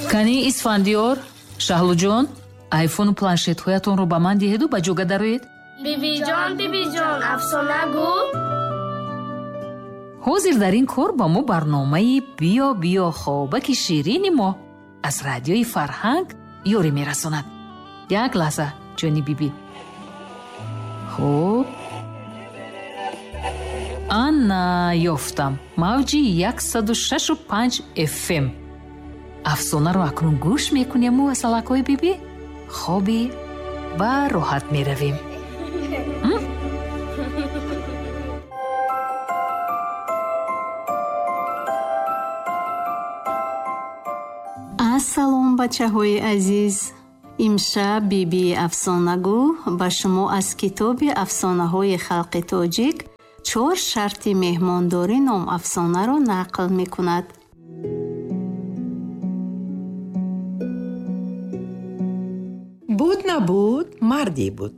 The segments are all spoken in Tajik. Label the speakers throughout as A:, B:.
A: кани исфандиёр, шаҳлуҷон, айфону планшетҳоятонро ба ман диҳеду ба ҷога дароед.
B: бибиҷон, афсона гӯ.
A: ҳозир дар ин кор ба мо барномаи биё хобаки ширини мо аз радиои Фарҳанг ёрӣ мерасонад. як лаҳза ҷони биби. хуб, ана ёфтам мавҷи 106.5 FM. афсонаро акнун гӯш мекунему асалакҳои биби. хоби ба роҳат меравем.
C: ассалом бачаҳои азиз, имшаб биби афсонагӯ ба шумо аз китоби афсонаҳои халқи тоҷик 4 шарти меҳмондорӣ ном афсонаро нақл мекунад.
D: буд набуд марде буд,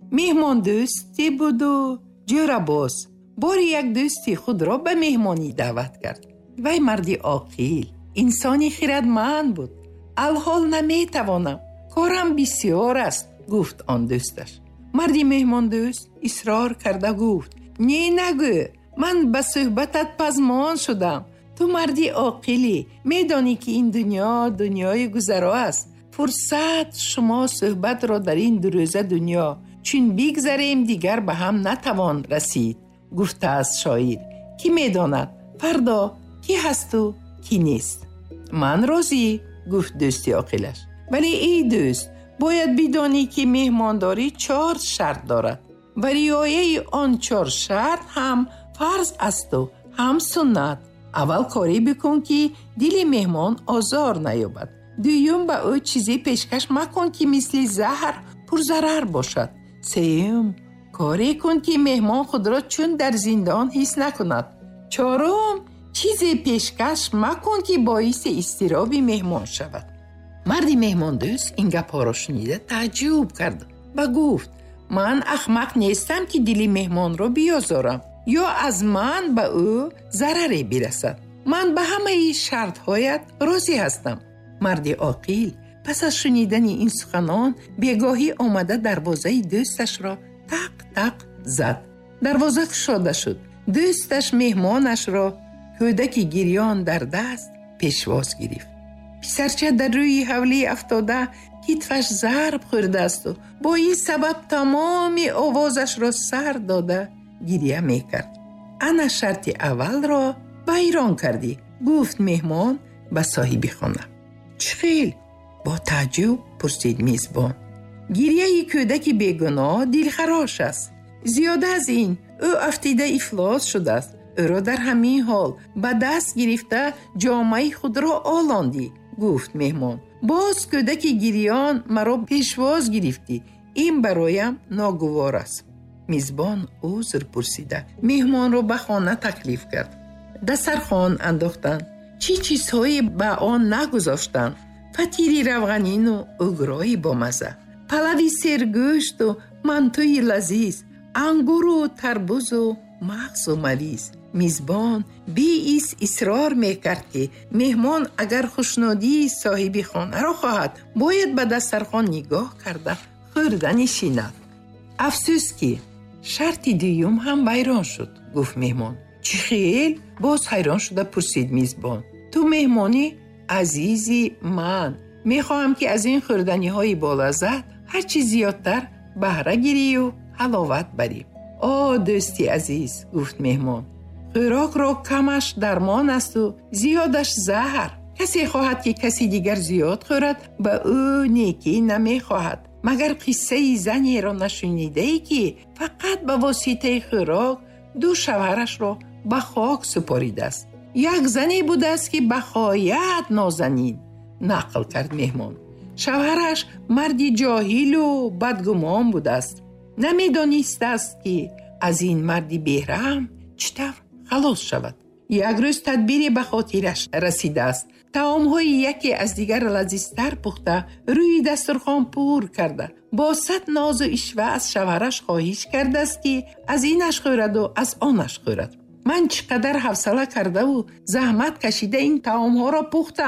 D: меҳмондӯсте буду ҷӯрабоз. бори як дӯсти худро ба меҳмонӣ даъват кард. вай марди оқил, инсони хирадманд буд. алҳол наметавонам, корам бисёр аст, гуфт он дӯсташ. марди меҳмондӯст исрор карда гуфт: не нагӯ, ман ба суҳбатат пазмон шудам. ту марди оқилӣ, медонӣ ки ин дунёи гузаро аст. фурсат шумо суҳбатро дар ин дурӯза дунё чун бигзарем дигар ба ҳам натавон расид. гуфтааст шоир: кӣ медонад фардо кӣ ҳасту кӣ нест. ман розӣ, гуфт дӯсти оқилаш. вале эй дӯст, бояд бидонӣ ки меҳмондорӣ 4 шарт дорад ва риояи он 4 шарт ҳам фарз асту ҳам суннат. аввал корӣ бикун ки дили меҳмон озор наёбад. дуюм, ба ӯ чизе пешкаш макун ки мисли заҳр пурзарар бошад. сеюм, коре кун ки меҳмон худро чун дар зиндон ҳис накунад. чорум, чизе пешкаш макун ки боиси изтироби меҳмон шавад. марди меҳмондӯст ин гапҳоро шунида тааҷҷуб кард ва гуфт: ман ахмақ нестам ки дили меҳмонро биёзорам ё аз ман ба ӯ зараре бирасад. ман ба ҳамаи шартҳоят розӣ ҳастам. марди оқил пас аз шунидани ин суханон бегоҳӣ омада дарвозаи дӯсташро тақ тақ зад. дарвоза кушода шуд. дӯсташ меҳмонашро кӯдаки гирён дар даст пешвоз гирифт. писарча дар рӯи ҳавлӣ афтода китфаш зарб хӯрдаасту бо ин сабаб тамоми овозашро сар дода гирья мекард. ана шарти аввалро вайрон кардӣ, гуфт меҳмон ба соҳиби хона. чӣ хел? бо тааҷҷуб пурсид мизбон. гирьяи кӯдаки бегуноҳ дилхарош аст. зиёда аз ин ӯ афтида ифлос шудааст. ӯро дар ҳамин ҳол ба даст гирифта ҷомаи худро олондӣ, гуфт меҳмон. боз кӯдаки гирён маро пешвоз гирифтӣ. ин бароям ногувор аст. мизбон узр пурсида меҳмонро ба хона таклиф кард. дастархон андохтанд. чӣ чизҳое ба он нагузоштанд? фатири равғанину угрои бомаза, палави сергӯшту мантӯи лазиз, ангуру тарбузу мағзу мавиз. мизбон беис исрор мекард ки меҳмон агар хушнудии соҳиби хонаро хоҳад, бояд ба дастархон нигоҳ карда хӯрда нишинад. афсӯс ки шарти дуюм ҳам вайрон шуд, гуфт меҳмон. чӣ хел? боз ҳайрон шуда пурсид мизбон. ту меҳмонӣ азизи ман. мехоҳам ки аз ин хӯрданиҳои болаззат ҳарчи зиёдтар баҳра гирию ҳаловат барӣ. о дӯсти азиз, гуфт меҳмон. хӯрокро камаш дармон асту зиёдаш заҳр. касе хоҳад ки каси дигар зиёд хӯрад, ба ӯ некӣ намехоҳад. магар қиссаи занеро нашунидаӣ ки фақат ба воситаи хӯрок 2 шавҳарашро ба хок супоридааст. як зане будааст ки бахоят нозанин, нақл кард меҳмон. шавҳараш марди ҷоҳилу бадгумон будааст. намедонистааст ки аз ин марди бераҳм чӣ тавр халос шавад. як рӯз тадбире ба хотираш расидааст. таомҳои яке аз дигар лазизтар пухта рӯи дастархон пур карда бо 100 нозу ишва аз шавҳараш хоҳиш кардааст ки аз инаш хӯраду аз онаш хӯрад. ман чӣ қадар ҳавсала кардаву заҳмат кашида ин таомҳоро пухтам.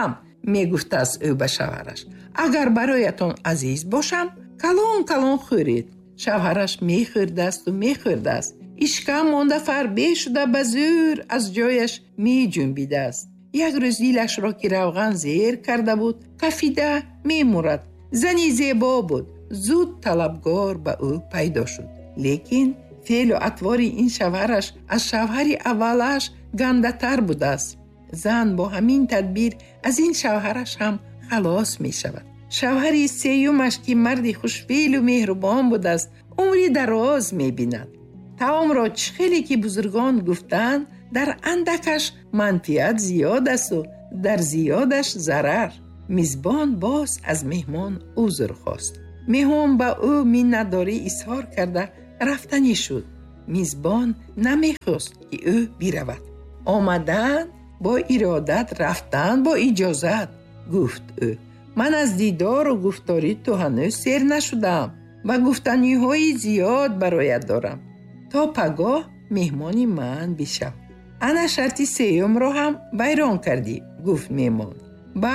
D: мегуфтааст ӯ ба шавҳараш. агар бароятон азиз бошам, калон калон хӯред. шавҳараш мехӯрдасту мехӯрдааст. ишкам монда фарбе шуда ба зӯр аз ҷояш меҷунбидааст. як рӯз дилашро ки равған зер карда буд, кафида мемурад. зани зебо буд. зуд талабгор ба ӯ пайдо шуд. лекин феълу атвори ин шавҳараш аз шавҳари аввалаш гандатар будааст. зан бо ҳамин тадбир аз ин шавҳараш ҳам халос мешавад. шавҳари сеюмаш ки марди хушфеълу меҳрубон будааст, умри дароз мебинад. таомро чӣ хеле ки бузургон гуфтанд, дар андакаш манфиат зиёд асту дар зиёдаш зарар. мизбон боз аз меҳмон узр хост. меҳмон ба ӯ миннатдорӣ изҳор карда рафтанӣ шуд. мизбон намехост ки ӯ биравад. омадан бо иродат, рафтан бо иҷозат, гуфт ӯ. ман аз дидору гуфторӣ ту ҳанӯз сер нашудаам. ба гуфтаниҳои зиёд бароят дорам. то пагоҳ меҳмони ман бишав. ана шарти сеюмро ҳам вайрон кардӣ, гуфт меҳмон. ба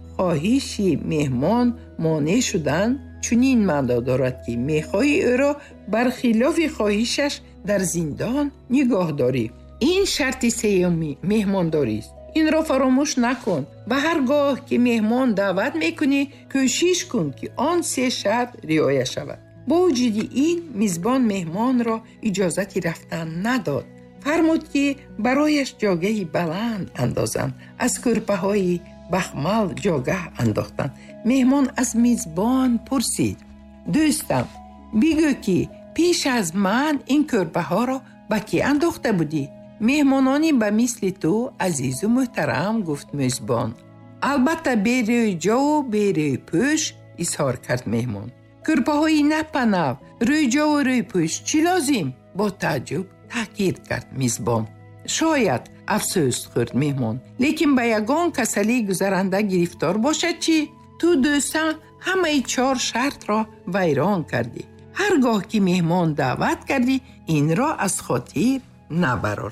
D: хоҳиши меҳмон монеъ шудан чунин маъно дорад, ки мехоҳӣ ӯро бархилофи хоҳишаш дар зиндон нигоҳ дорӣ. ин шарти сеюми меҳмондорист. инро фаромӯш накун. ва ҳар гоҳ ки меҳмон даъват мекунӣ, кӯшиш кун, ки он се шарт риоя шавад. бо вуҷуди ин, мизбон меҳмонро иҷозати рафтан надод. фармуд, ки барояш ҷогаи баланд андозанд. аз кӯрпаҳои бахмал ҷогаҳ андохтанд. меҳмон аз мизбон пурсид: дӯстам, бигӯ, ки пеш аз ман ин кӯрпаҳоро ба кӣ андохта будӣ? меҳмонони ба мисли ту азизу муҳтарам, гуфт мизбон. албатта берӯи ҷову берӯи пӯш, изҳор кард меҳмон. кӯрпаҳои напанав, рӯи ҷову рӯи пӯш чӣ лозим? бо тааҷҷуб таъкид кард мизбон. шояд, афсӯс хӯрд меҳмон, лекин ба ягон касалии гузаранда гирифтор бошад чӣ? ту дӯстан ҳамаи 4 шартро вайрон кардӣ. ҳар гоҳ ки меҳмон даъват кардӣ, инро аз хотир набарор.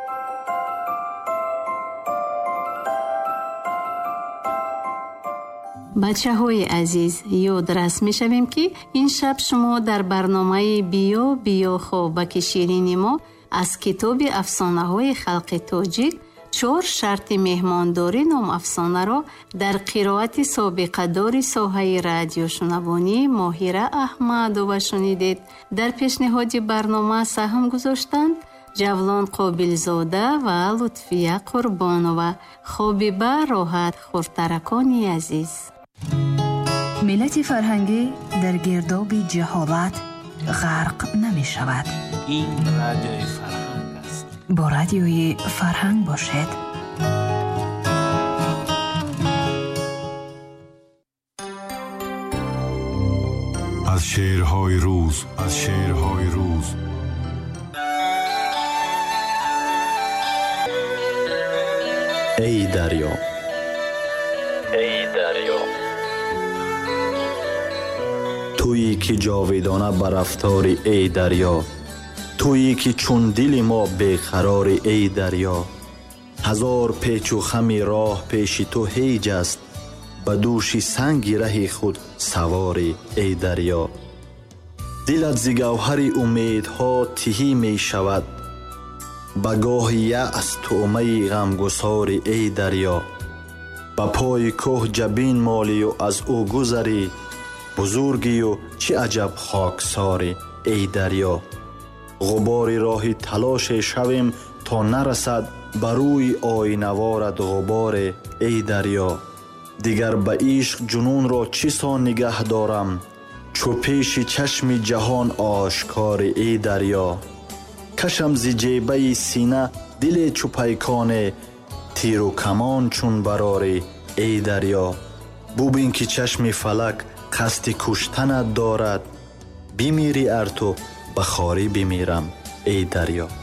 C: бачаҳои азиз, ёдрас мешавем, ки ин шаб шумо дар барномаи биё биё хобаки ширини мо аз китоби афсонаҳои халқи тоҷик 4 шарти меҳмондорӣ ном афсонаро дар қироати собиқадори соҳаи радиошунавонӣ Моҳира Аҳмадова шунидед. дар пешниҳоди барнома саҳм гузоштанд Ҷавлон Қобилзода ва Лутфия Қурбонова. хобӣ ба роҳат, хурдтаракони азиз.
E: миллати фарҳангӣ дар гирдоби ҷаҳолат ғарқ намешавад.
F: ин радиои фарҳанг аст.
E: бо радиои фарҳанг бошед.
G: аз шеърҳои рӯз, аз шеърҳои рӯз.
H: эй дарё, эй дарё, туйи ки ҷовидона ба рафтори эй дарё, туйи ки чун дили мо беқарори эй дарё. ҳазор печу хами роҳ пеши ту ҳеҷ аст, ба дӯши санги раҳи худ савори эй дарё. дилат зи гавҳари умедҳо тиҳӣ мешавад, ба гоҳи яъс туъмаи ғамгусори эй дарё. ба пои кӯҳ ҷабин молию аз ӯ гузарӣ, бузургию чӣ аҷаб хоксори эй дарё. ғубори роҳи талоше шавем, то нарасад ба рӯи оинаворат ғуборе эй дарё. дигар ба ишқ ҷунунро чӣ сон нигаҳ дорам, чӯ пеши чашми ҷаҳон ошкори эй дарё. кашам зи ҷебаи сина диле чӯ пайконе, тиру камон чун барори эй дарё. бубин ки чашми фалак қасди куштанат дорад, бимирӣ ар ту ба хорӣ бимирам эй дарё.